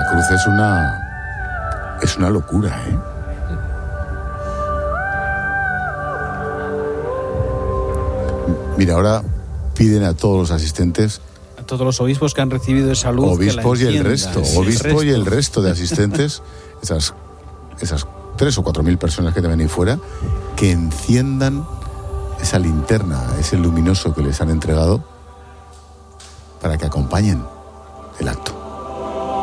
cruz es una locura, ¿eh? Mira, ahora piden a todos los asistentes, a todos los obispos que han recibido esa luz, obispos que la y el resto, enciendan, y el resto de asistentes, esas 3 o 4 mil personas que deben ir fuera, que enciendan esa linterna, ese luminoso que les han entregado para que acompañen el acto.